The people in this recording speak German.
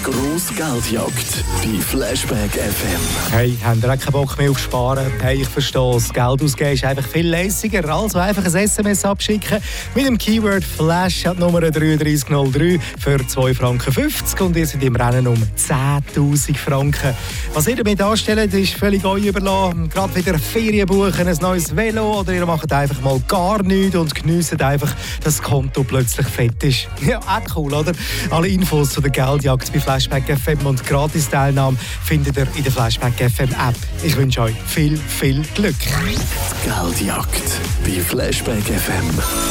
grosse Geldjagd bei Flashback FM. Hey, habt ihr auch keinen Bock mehr auf Sparen? Hey, ich verstehe es. Geld ausgeben ist einfach viel lässiger. Also einfach ein SMS abschicken mit dem Keyword Flash an die Nummer 3303 für 2,50 Franken und ihr seid im Rennen um 10'000 Franken. Was ihr damit anstellt, ist völlig euch überlassen. Gerade wieder Ferien buchen, ein neues Velo oder ihr macht einfach mal gar nichts und genießt einfach, dass das Konto plötzlich fett ist. Ja, auch cool, oder? Alle Infos zu der Geldjagd bei Flashback FM und Gratis-Teilnahme findet ihr in der Flashback FM App. Ich wünsche euch viel, viel Glück. Die Geldjagd bei Flashback FM.